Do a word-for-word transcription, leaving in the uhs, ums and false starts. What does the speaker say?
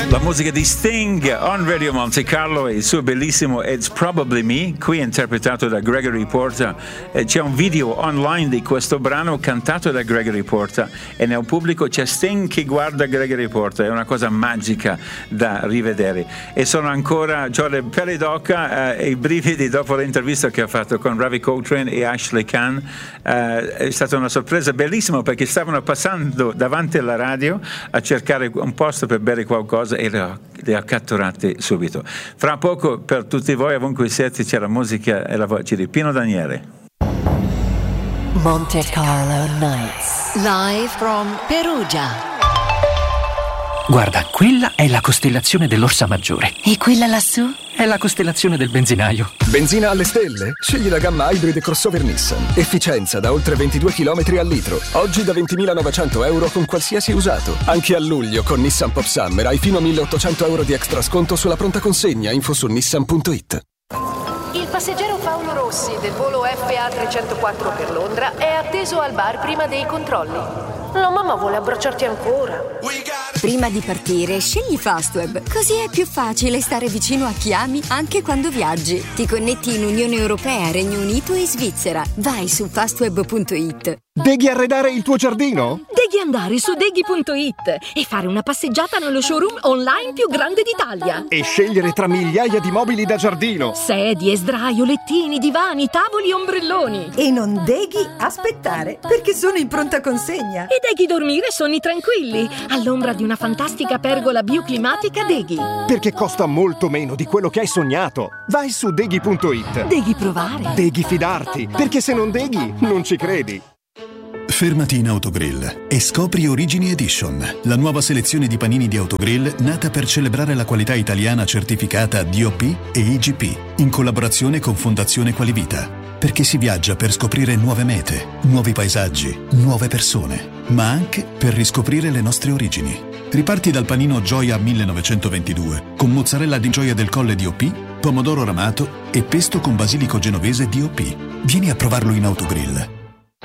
La musica di Sting on Radio Monte Carlo e il suo bellissimo It's Probably Me, qui interpretato da Gregory Porter. C'è un video online di questo brano cantato da Gregory Porter e nel pubblico c'è Sting che guarda Gregory Porter, è una cosa magica da rivedere. E sono ancora Giorgio pelle d'oca eh, e i brividi dopo l'intervista che ha fatto con Ravi Coltrane e Ashley Kahn. Eh, è stata una sorpresa bellissima perché stavano passando davanti alla radio a cercare un posto per bere qualcosa e le ha, le ha catturate subito. Fra poco per tutti voi, ovunque siete, c'è la musica e la voce di Pino Daniele. Monte Carlo Nights, live from Perugia. Guarda, quella è la costellazione dell'Orsa Maggiore. E quella lassù? È la costellazione del benzinaio. Benzina alle stelle? Scegli la gamma Hybrid crossover Nissan. Efficienza da oltre ventidue chilometri al litro. Oggi da ventimilanovecento euro con qualsiasi usato. Anche a luglio con Nissan Pop Summer hai fino a milleottocento euro di extra sconto sulla pronta consegna. Info su nissan punto it. Il passeggero Paolo Rossi del volo F A trecentoquattro per Londra è atteso al bar prima dei controlli. La mamma vuole abbracciarti ancora. Prima di partire, scegli Fastweb. Così è più facile stare vicino a chi ami anche quando viaggi. Ti connetti in Unione Europea, Regno Unito e Svizzera. Vai su fastweb punto it. Deghi arredare il tuo giardino? Deghi andare su deghi punto it e fare una passeggiata nello showroom online più grande d'Italia. E scegliere tra migliaia di mobili da giardino. Sedie, sdraio, lettini, divani, tavoli, ombrelloni. E non deghi aspettare, perché sono in pronta consegna. E deghi dormire sonni tranquilli, all'ombra di una fantastica pergola bioclimatica Deghi. Perché costa molto meno di quello che hai sognato. Vai su deghi punto it. Deghi provare. Deghi fidarti, perché se non deghi, non ci credi. Fermati in Autogrill e scopri Origini Edition, la nuova selezione di panini di Autogrill nata per celebrare la qualità italiana certificata D O P e I G P, in collaborazione con Fondazione Qualivita. Perché si viaggia per scoprire nuove mete, nuovi paesaggi, nuove persone, ma anche per riscoprire le nostre origini. Riparti dal panino Gioia millenovecentoventidue, con mozzarella di Gioia del Colle D O P, pomodoro ramato e pesto con basilico genovese D O P. Vieni a provarlo in Autogrill.